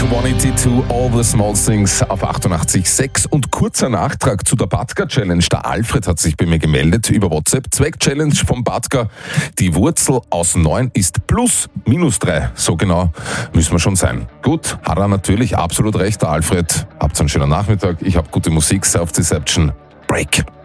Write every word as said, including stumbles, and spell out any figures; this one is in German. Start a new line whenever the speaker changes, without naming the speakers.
zweiundachtzig, All the Small Things auf achtundachtzig Komma sechs. Und kurzer Nachtrag zu der Batka Challenge. Der Alfred hat sich bei mir gemeldet über WhatsApp. Zweck-Challenge vom Batka. Die Wurzel aus neun ist plus minus drei. So genau müssen wir schon sein. Gut, hat er natürlich absolut recht, der Alfred. Habt einen schönen Nachmittag. Ich habe gute Musik. Self-Deception. Break.